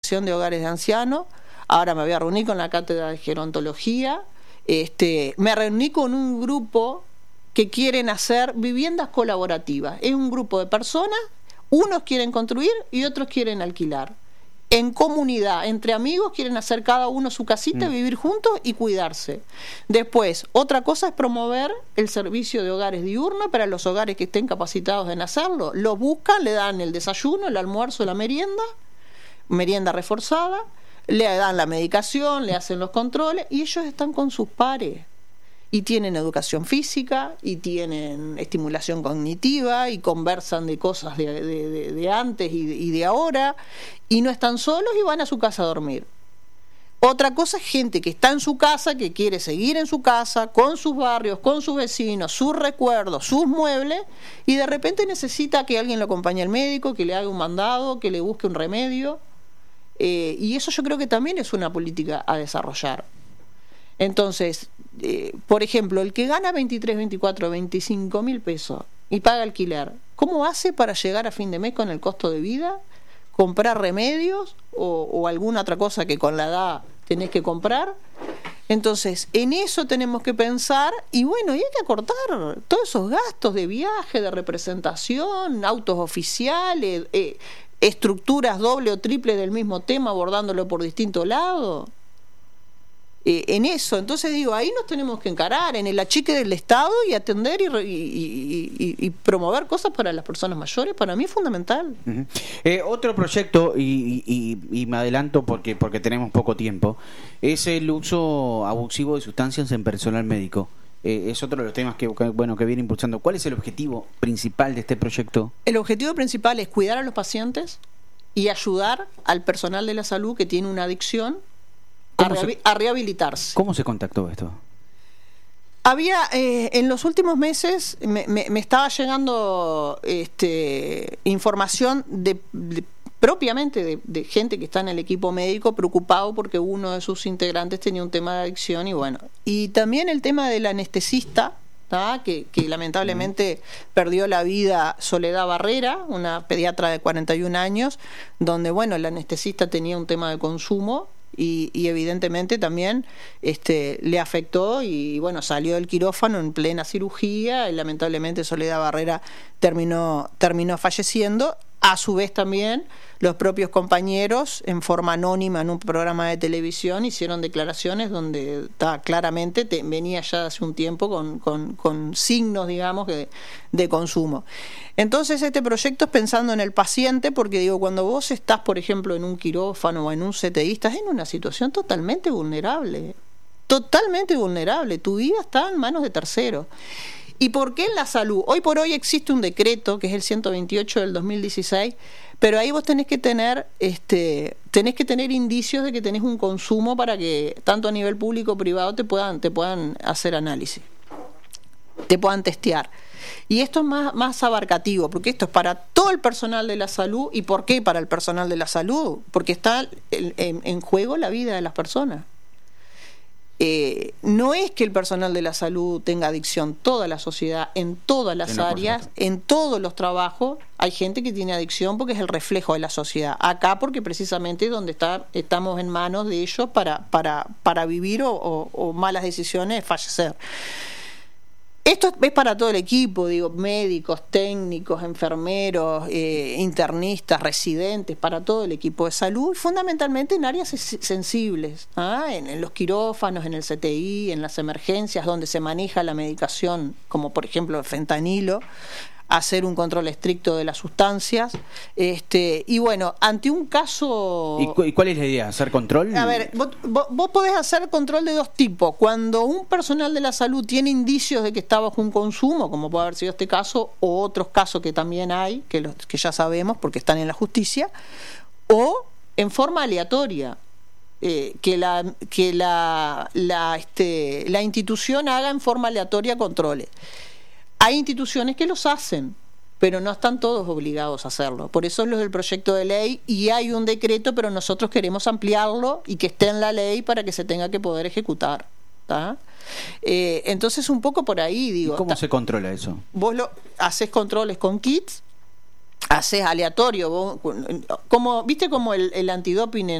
Asociación de Hogares de Ancianos, ahora me voy a reunir con la Cátedra de Gerontología, me reuní con un grupo que quieren hacer viviendas colaborativas. Es un grupo de personas, unos quieren construir y otros quieren alquilar. En comunidad, entre amigos, quieren hacer cada uno su casita, vivir juntos y cuidarse. Después, otra cosa es promover el servicio de hogares diurnos para los hogares que estén capacitados en hacerlo. Los buscan, le dan el desayuno, el almuerzo, la merienda reforzada, le dan la medicación, le hacen los controles y ellos están con sus pares. Y tienen educación física, y tienen estimulación cognitiva, y conversan de cosas de antes y de ahora, y no están solos y van a su casa a dormir. Otra cosa es gente que está en su casa, que quiere seguir en su casa, con sus barrios, con sus vecinos, sus recuerdos, sus muebles, y de repente necesita que alguien lo acompañe al médico, que le haga un mandado, que le busque un remedio, y eso yo creo que también es una política a desarrollar. Entonces, por ejemplo, el que gana 23, 24, 25 mil pesos y paga alquiler, ¿cómo hace para llegar a fin de mes con el costo de vida? ¿Comprar remedios o alguna otra cosa que con la edad tenés que comprar? Entonces, en eso tenemos que pensar y bueno, y hay que acortar todos esos gastos de viaje, de representación, autos oficiales, estructuras doble o triple del mismo tema abordándolo por distintos lados. En eso, entonces digo, ahí nos tenemos que encarar en el achique del Estado y atender y promover cosas para las personas mayores. Para mí es fundamental. Otro proyecto, y me adelanto porque tenemos poco tiempo, es el uso abusivo de sustancias en personal médico. Es otro de los temas que viene impulsando. ¿Cuál es el objetivo principal de este proyecto? El objetivo principal es cuidar a los pacientes y ayudar al personal de la salud que tiene una adicción a rehabilitarse. ¿Cómo se contactó esto? Había, en los últimos meses, me estaba llegando información propiamente de gente que está en el equipo médico preocupado porque uno de sus integrantes tenía un tema de adicción y también el tema del anestesista, que lamentablemente perdió la vida Soledad Barrera, una pediatra de 41 años, donde el anestesista tenía un tema de consumo. Y evidentemente también le afectó y salió del quirófano en plena cirugía y lamentablemente Soledad Barrera terminó falleciendo. A su vez también los propios compañeros en forma anónima en un programa de televisión hicieron declaraciones donde claramente venía ya hace un tiempo con signos, digamos, de consumo. Entonces este proyecto es pensando en el paciente porque cuando vos estás, por ejemplo, en un quirófano o en un CTI, estás en una situación totalmente vulnerable, tu vida está en manos de terceros. ¿Y por qué en la salud? Hoy por hoy existe un decreto, que es el 128 del 2016, pero ahí vos tenés que tener indicios de que tenés un consumo para que, tanto a nivel público o privado, te puedan hacer análisis, te puedan testear. Y esto es más abarcativo, porque esto es para todo el personal de la salud. ¿Y por qué para el personal de la salud? Porque está en juego la vida de las personas. No es que el personal de la salud tenga adicción, toda la sociedad, en todas las áreas, en todos los trabajos, hay gente que tiene adicción porque es el reflejo de la sociedad. Acá porque precisamente donde estamos en manos de ellos para vivir o malas decisiones, fallecer. Esto es para todo el equipo, médicos, técnicos, enfermeros, internistas, residentes, para todo el equipo de salud, fundamentalmente en áreas sensibles, en los quirófanos, en el CTI, en las emergencias donde se maneja la medicación, como por ejemplo el fentanilo, hacer un control estricto de las sustancias, ante un caso... ¿Y cuál es la idea? ¿Hacer control? A ver, vos podés hacer control de dos tipos. Cuando un personal de la salud tiene indicios de que está bajo un consumo, como puede haber sido este caso, o otros casos que también hay, que ya sabemos porque están en la justicia, o en forma aleatoria. Que la institución haga en forma aleatoria controles. Hay instituciones que los hacen, pero no están todos obligados a hacerlo. Por eso es lo del proyecto de ley y hay un decreto, pero nosotros queremos ampliarlo y que esté en la ley para que se tenga que poder ejecutar. Entonces un poco por ahí digo. ¿Y cómo se controla eso? Vos haces controles con kits, haces aleatorio, viste como el antidoping